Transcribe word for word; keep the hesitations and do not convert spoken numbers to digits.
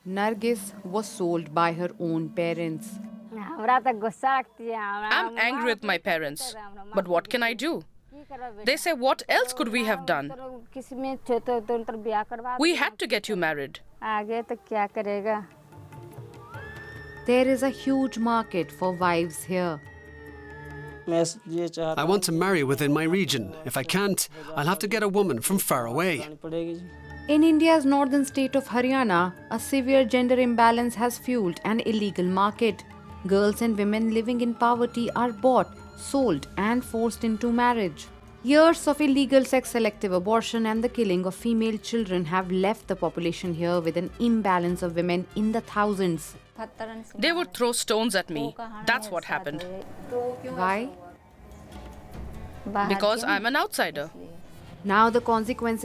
Nargis was sold by her own parents. I'm angry with my parents, but what can I do? They say, what else could we have done? We had to get you married. There is a huge market for wives here. I want to marry within my region. If I can't, I'll have to get a woman from far away. In India's northern state of Haryana, a severe gender imbalance has fueled an illegal market. Girls and women living in poverty are bought, sold, and forced into marriage. Years of illegal sex-selective abortion and the killing of female children have left the population here with an imbalance of women in the thousands. They would throw stones at me. That's what happened. Why? Because I'm an outsider. Now the consequences